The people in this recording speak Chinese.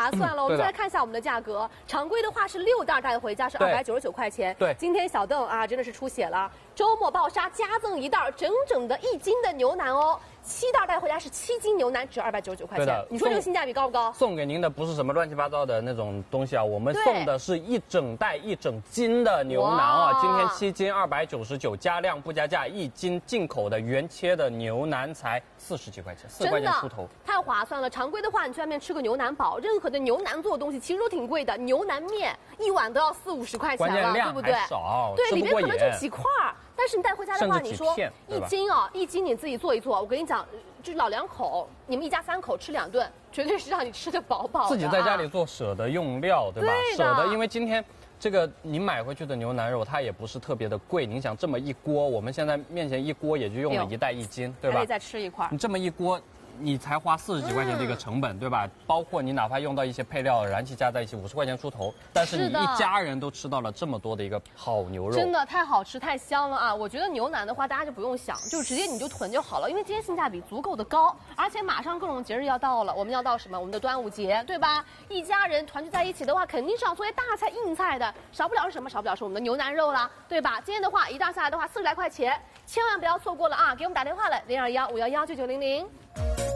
划算了。我们再来看一下我们的价格，常规的话是6袋带回家是299块钱。 对， 今天小邓啊真的是出血了，周末暴杀，加赠1袋整整的1斤的牛腩哦。7袋带回家是7斤牛腩，只299块钱。你说这个性价比高不高？ 送给您的不是什么乱七八糟的那种东西啊，我们送的是1整袋1整斤的牛腩啊。今天7斤299，加量不加价，1斤进口的原切的牛腩才40几块钱，4块钱出头， 太划算了。常规的话，你去外面吃个牛腩堡，任何的牛腩做的东西其实都挺贵的，牛腩面1碗都要40-50块钱了，对不对？ 少， 对，里面可能就几块儿。但是你带回家的话，你说1斤啊，1斤你自己做一做，我跟你讲，就是老2口，你们一家3口吃2顿，绝对是让你吃得饱饱的。 自己在家里做，舍得用料，对吧？舍得，因为今天这个你买回去的牛腩肉，它也不是特别的贵。你想这么一锅，我们现在面前一锅也就用了1袋1斤，对吧？ 还得再吃一块。 你这么一锅。你才花40几块钱的一个成本，对吧？包括你哪怕用到一些配料、燃气加在一起，50块钱出头，但是你一家人都吃到了这么多的一个好牛肉， 真的太好吃、太香了啊！我觉得牛腩的话，大家就不用想，就直接你就囤就好了，因为今天性价比足够的高，而且马上各种节日要到了，我们要到什么？我们的端午节，对吧？一家人团聚在一起的话，肯定是要做些大菜、硬菜的，少不了是什么？少不了是我们的牛腩肉啦，对吧？今天的话，一袋下来的话40来块钱，千万不要错过了啊！给我们打电话了，0215119900。